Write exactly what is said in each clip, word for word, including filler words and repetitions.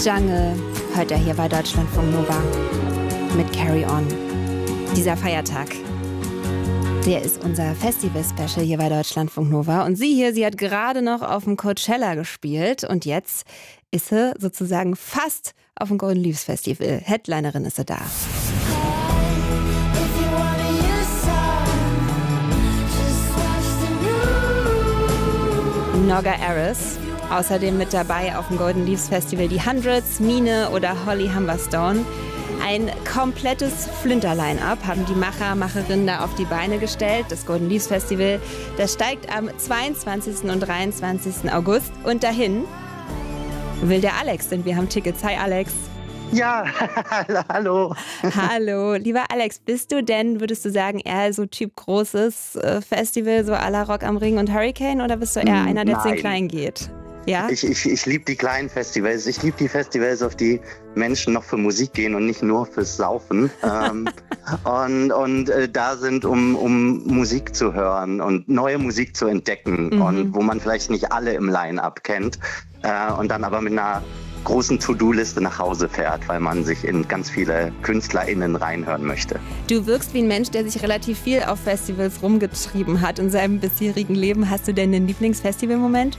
Jungle hört er hier bei Deutschlandfunk Nova mit Carry On. Dieser Feiertag, der ist unser Festival-Special hier bei Deutschlandfunk Nova. Und sie hier, sie hat gerade noch auf dem Coachella gespielt und jetzt ist sie sozusagen fast auf dem Golden Leaves Festival. Headlinerin ist sie da. Noga Erez. Außerdem mit dabei auf dem Golden Leaves Festival die Hundreds, Mine oder Holly Humberstone. Ein komplettes Flinter-Line-Up haben die Macher, Macherinnen da auf die Beine gestellt. Das Golden Leaves Festival, das steigt am zweiundzwanzigsten und dreiundzwanzigsten August. Und dahin will der Alex, denn wir haben Tickets. Hi Alex. Ja, hallo. Hallo. Lieber Alex, bist du denn, würdest du sagen, eher so Typ großes Festival, so à la Rock am Ring und Hurricane, oder bist du eher einer, der zu den Kleinen geht? Ja? Ich, ich, ich liebe die kleinen Festivals. Ich liebe die Festivals, auf die Menschen noch für Musik gehen und nicht nur fürs Saufen. ähm, und und äh, da sind, um, um Musik zu hören und neue Musik zu entdecken. Mhm. Und wo man vielleicht nicht alle im Line-Up kennt. Äh, und dann aber mit einer großen To-Do-Liste nach Hause fährt, weil man sich in ganz viele KünstlerInnen reinhören möchte. Du wirkst wie ein Mensch, der sich relativ viel auf Festivals rumgetrieben hat in seinem bisherigen Leben. Hast du denn einen Lieblingsfestivalmoment?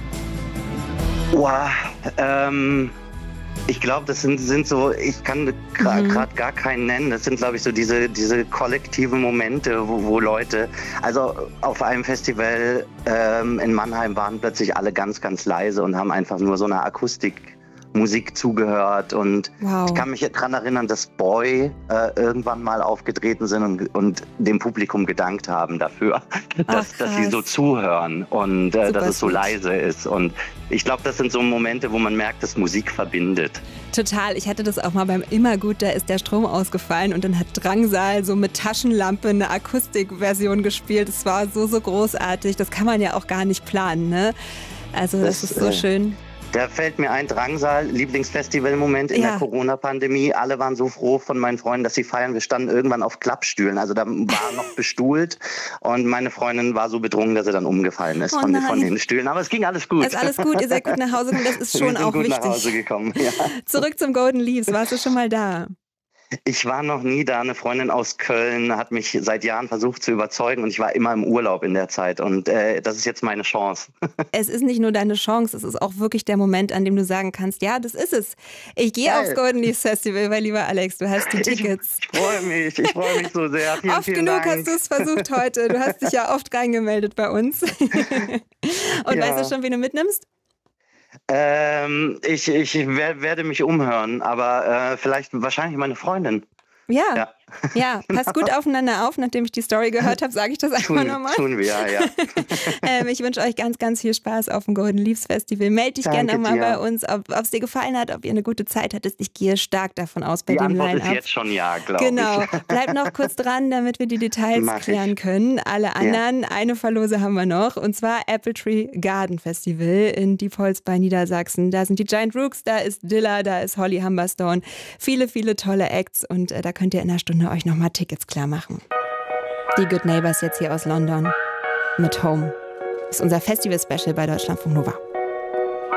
Boah, ähm, ich glaube, das sind, sind so, ich kann gerade Mhm. gar keinen nennen. Das sind, glaube ich, so diese, diese kollektiven Momente, wo, wo Leute, also auf einem Festival ähm, in Mannheim waren plötzlich alle ganz, ganz leise und haben einfach nur so eine Akustik Musik zugehört und Wow. ich kann mich daran erinnern, dass Boy äh, irgendwann mal aufgetreten sind und, und dem Publikum gedankt haben dafür, dass, Ach, dass sie krass. so zuhören und äh, Super dass es so sweet. leise ist. Und ich glaube, das sind so Momente, wo man merkt, dass Musik verbindet. Total. Ich hatte das auch mal beim Immergut, da ist der Strom ausgefallen und dann hat Drangsal so mit Taschenlampe eine Akustikversion gespielt. Es war so, so großartig. Das kann man ja auch gar nicht planen, ne? Also das, Das, ist so äh, schön. Da fällt mir ein, Drangsal, Lieblingsfestivalmoment in Ja. der Corona-Pandemie. Alle waren so froh von meinen Freunden, dass sie feiern. Wir standen irgendwann auf Klappstühlen. Also da war noch bestuhlt. Und meine Freundin war so betrunken, dass sie dann umgefallen ist Oh von, nein. von den Stühlen. Aber es ging alles gut. Ist alles gut, ihr seid gut nach Hause gekommen, das ist Wir schon sind auch gut wichtig. nach Hause gekommen. Ja. Zurück zum Golden Leaves, warst du schon mal da? Ich war noch nie da. Eine Freundin aus Köln hat mich seit Jahren versucht zu überzeugen und ich war immer im Urlaub in der Zeit. Und äh, das ist jetzt meine Chance. Es ist nicht nur deine Chance, es ist auch wirklich der Moment, an dem du sagen kannst, ja, das ist es. Ich gehe Geil. aufs Golden Leaves Festival, weil lieber Alex, du hast die Tickets. Ich, ich freue mich, ich freue mich so sehr. Vielen, Oft vielen genug Dank. hast du es versucht heute. Du hast dich ja oft reingemeldet bei uns. Und Ja. weißt du schon, wen du mitnimmst? Ähm, ich ich wer, werde mich umhören, aber äh, vielleicht wahrscheinlich meine Freundin. Ja, Ja. ja, passt gut aufeinander auf. Nachdem ich die Story gehört habe, sage ich das einfach Tun, nochmal. tun wir, ja. ja. ähm, ich wünsche euch ganz, ganz viel Spaß auf dem Golden Leaves Festival. Meld dich gerne Danke nochmal dir. bei uns, ob es dir gefallen hat, ob ihr eine gute Zeit hattet. Ich gehe stark davon aus bei Die dem Antwort ist Line-Up. jetzt schon ja, glaube Genau. ich. Bleibt noch kurz dran, damit wir die Details Mach ich. klären können. Alle anderen, eine Verlose haben wir noch. Und zwar Apple Tree Garden Festival in Diepholz bei Niedersachsen. Da sind die Giant Rooks, da ist Dilla, da ist Holly Humberstone. Viele, viele tolle Acts. Und äh, da könnt ihr in einer Stunde euch nochmal Tickets klar machen. Die Good Neighbors jetzt hier aus London mit Home. Das ist unser Festival-Special bei Deutschlandfunk Nova.